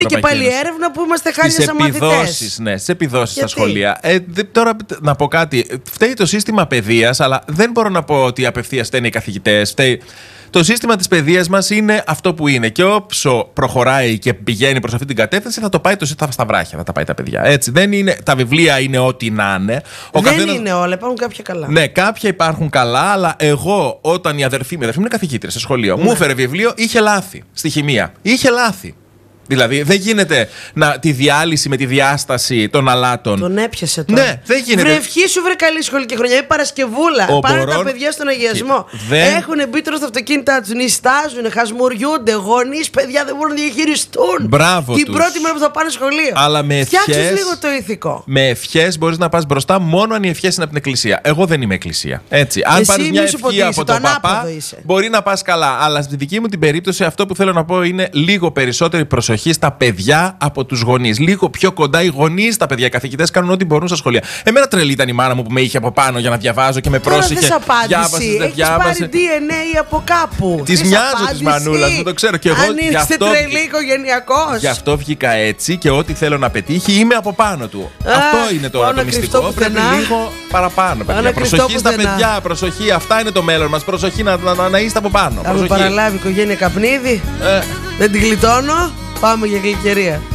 Και πάλι έρευνα που είμαστε χάλια σαν μαθητές. Ναι, στις επιδόσεις στα σχολεία. Τώρα να πω κάτι. Φταίει το σύστημα παιδείας, αλλά δεν μπορώ να πω ότι απευθείας φταίνε οι καθηγητές. Το σύστημα της παιδείας μας είναι αυτό που είναι. Και όσο προχωράει και πηγαίνει προς αυτή την κατεύθυνση, θα το πάει στα βράχια. Θα τα πάει τα παιδιά. Έτσι. Δεν είναι, τα βιβλία είναι ό,τι να είναι. Δεν είναι όλα, υπάρχουν κάποια καλά. Ναι, κάποια υπάρχουν καλά, αλλά εγώ όταν η αδερφή μου είναι καθηγήτρια σε σχολείο, μου έφερε βιβλίο, είχε λάθη στη χημεία. Είχε λάθη. Δηλαδή δεν γίνεται τη διάλυση με τη διάσταση των αλάτων. Τον έπιασε τώρα. Ναι, δεν γίνεται. Βρε ευχή σου, βρε καλή σχολική χρονιά. Είναι Παρασκευούλα. Πάνε τα παιδιά στον αγιασμό. Έχουν μπει τώρα στα αυτοκίνητά του, νιστάζουν, χασμουριούνται. Γονείς, παιδιά δεν μπορούν να διαχειριστούν. Μπράβο την τους. πρώτη μέρα που θα πάνε σχολείο. Αλλά με φτιάξεις λίγο το ηθικό. Με ευχές μπορείς να πας μπροστά μόνο αν οι ευχές είναι από την εκκλησία. Εγώ δεν είμαι εκκλησία. Έτσι. Αν πάρεις μια ευχή από τον παπά, μπορεί να πας καλά. Αλλά στη δική μου την περίπτωση αυτό που θέλω να πω είναι λίγο περισσότερη προσοχή στα παιδιά από τους γονείς. Λίγο πιο κοντά οι γονείς στα παιδιά. Οι καθηγητές κάνουν ό,τι μπορούν στα σχολεία. Εμένα τρελή ήταν η μάνα μου που με είχε από πάνω για να διαβάζω και με πρόσεχε. Έχεις πάρει DNA από κάπου. Της μοιάζω της μανούλας μου, το ξέρω και εγώ. Αν είστε τρελή οικογενειακός. Γι' αυτό βγήκα έτσι και ό,τι θέλω να πετύχει είμαι από πάνω του. Αυτό είναι τώρα το μυστικό. Πρέπει λίγο παραπάνω. Προσοχή στα παιδιά, προσοχή. Αυτά είναι το μέλλον μας. Προσοχή να είστε από πάνω. Θα με παραλάβει η οικογένεια Καπνίδη. Δεν την γλιτώνω. Πάμε για γλυκερία.